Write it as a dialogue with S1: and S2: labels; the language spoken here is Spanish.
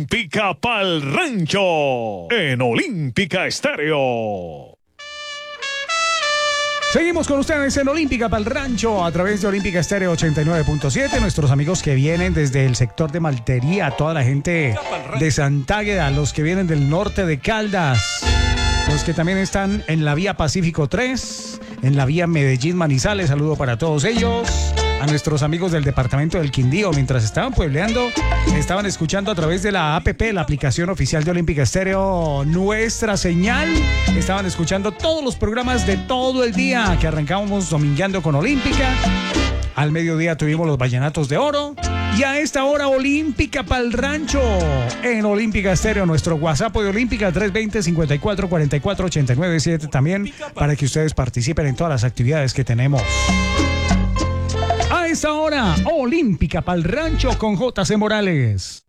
S1: Olímpica pa'l rancho en Olímpica Estéreo.
S2: Seguimos con ustedes en Olímpica pa'l rancho a través de Olímpica Estéreo 89.7. Nuestros amigos que vienen desde el sector de Maltería, toda la gente de Santágueda, los que vienen del norte de Caldas, los que también están en la vía Pacífico 3, en la vía Medellín-Manizales, saludo para todos ellos. A nuestros amigos del departamento del Quindío, mientras estaban puebleando, estaban escuchando a través de la APP, la aplicación oficial de Olímpica Estéreo, nuestra señal. Estaban escuchando todos los programas de todo el día que arrancábamos domingueando con Olímpica. Al mediodía tuvimos los Vallenatos de Oro. Y a esta hora, Olímpica pa'l rancho en Olímpica Estéreo. Nuestro WhatsApp de Olímpica 320-5444-897 también para que ustedes participen en todas las actividades que tenemos. A esta hora, Olímpica pa'l rancho con JC Morales.